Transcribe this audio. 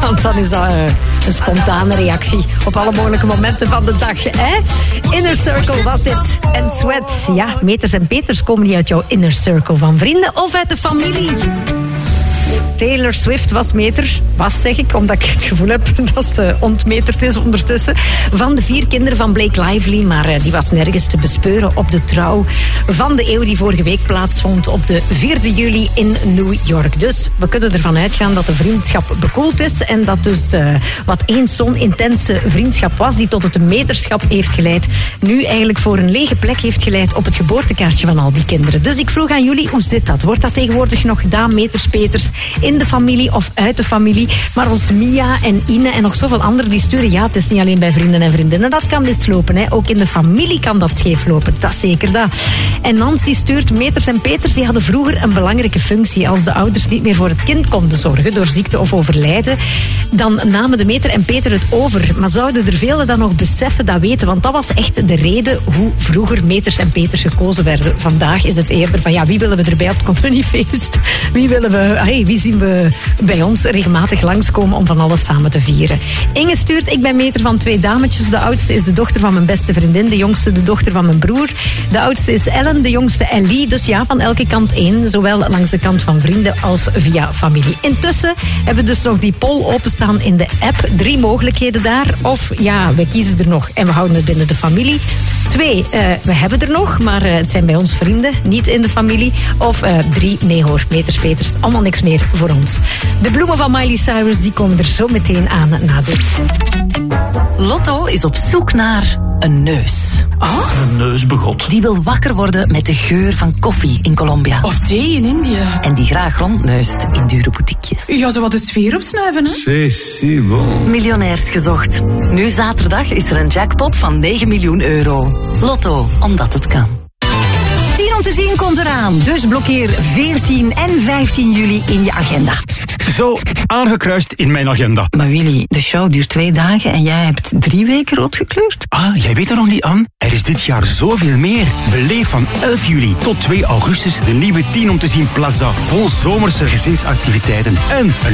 Want dan is dat een spontane reactie op alle mogelijke momenten van de dag. Hè? Inner Circle was dit. En Sweat. Ja, meters en peters komen die uit jouw inner circle van vrienden of uit de familie. Taylor Swift was zeg ik, omdat ik het gevoel heb dat ze ontmeterd is ondertussen, van de 4 kinderen van Blake Lively, maar die was nergens te bespeuren op de trouw van de eeuw die vorige week plaatsvond op de 4 juli in New York. Dus we kunnen ervan uitgaan dat de vriendschap bekoeld is en dat dus wat eens zo'n intense vriendschap was, die tot het meterschap heeft geleid, nu eigenlijk voor een lege plek heeft geleid op het geboortekaartje van al die kinderen. Dus ik vroeg aan jullie, hoe zit dat? Wordt dat tegenwoordig nog gedaan, meters-peters, in de familie of uit de familie? Maar ons Mia en Ine en nog zoveel anderen die sturen, ja, het is niet alleen bij vrienden en vriendinnen, dat kan mislopen. Hè. Ook in de familie kan dat scheeflopen, dat is zeker dat. En Nans die stuurt, meters en peters die hadden vroeger een belangrijke functie. Als de ouders niet meer voor het kind konden zorgen door ziekte of overlijden, dan namen de meter en peter het over. Maar zouden er velen dat nog beseffen, dat weten? Want dat was echt de reden hoe vroeger meters en peters gekozen werden. Vandaag is het eerder van, ja, wie willen we erbij op het communiefeest? Wie zien we bij ons regelmatig langskomen om van alles samen te vieren? Inge stuurt, ik ben meter van 2 dametjes. De oudste is de dochter van mijn beste vriendin, de jongste de dochter van mijn broer. De oudste is Ellen, de jongste Ellie. Dus ja, van elke kant 1, zowel langs de kant van vrienden als via familie. Intussen hebben we dus nog die poll openstaan in de app. 3 mogelijkheden daar. Of ja, we kiezen er nog en we houden het binnen de familie. 2, we hebben er nog, maar het zijn bij ons vrienden, niet in de familie. Of 3, nee hoor, meters, peters, allemaal niks meer voor ons. De bloemen van Miley Cyrus, die komen er zo meteen aan na dit. Lotto is op zoek naar een neus. Ah? Een neusbegot. Die wil wakker worden met de geur van koffie in Colombia. Of thee in India. En die graag rondneust in dure boutiquejes. Ja, zo wat de sfeer opsnuiven, hè? C'est bon. Miljonairs gezocht. Nu zaterdag is er een jackpot van 9 miljoen euro. Lotto, omdat het kan. 10 om te zien komt eraan. Dus blokkeer 14 en 15 juli in je agenda. Zo, aangekruist in mijn agenda. Maar Willy, de show duurt 2 dagen en jij hebt 3 weken rood gekleurd? Ah, jij weet er nog niet aan? Er is dit jaar zoveel meer. Beleef van 11 juli tot 2 augustus de nieuwe 10 om te zien Plaza. Vol zomerse gezinsactiviteiten en een